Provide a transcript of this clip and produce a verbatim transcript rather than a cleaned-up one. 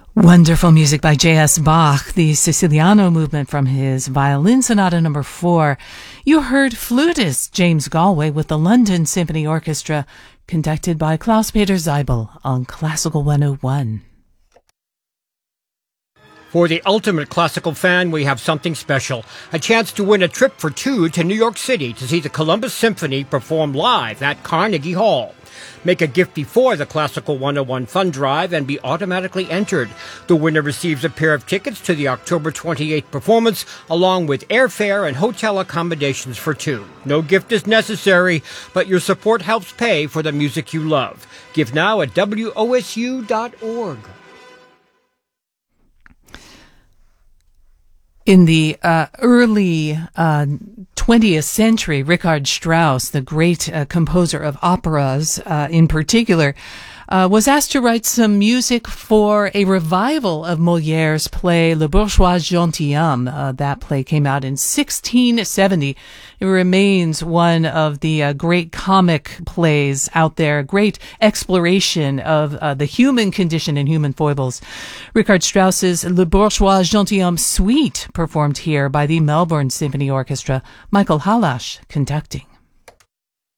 Wonderful music by J S. Bach, the Siciliano movement from his Violin Sonata number four. You heard flutist James Galway with the London Symphony Orchestra, conducted by Klaus-Peter Zeibel on Classical one oh one. For the ultimate classical fan, we have something special. A chance to win a trip for two to New York City to see the Columbus Symphony perform live at Carnegie Hall. Make a gift before the Classical one oh one Fund Drive and be automatically entered. The winner receives a pair of tickets to the October twenty-eighth performance, along with airfare and hotel accommodations for two. No gift is necessary, but your support helps pay for the music you love. Give now at W O S U dot org. In the uh, early uh, twentieth century, Richard Strauss, the great uh, composer of operas uh, in particular, uh, was asked to write some music for a revival of Molière's play Le Bourgeois Gentilhomme. Uh, that play came out in sixteen seventy. It remains one of the uh, great comic plays out there, great exploration of uh, the human condition and human foibles. Richard Strauss's Le Bourgeois Gentilhomme Suite, performed here by the Melbourne Symphony Orchestra. Michael Halash conducting.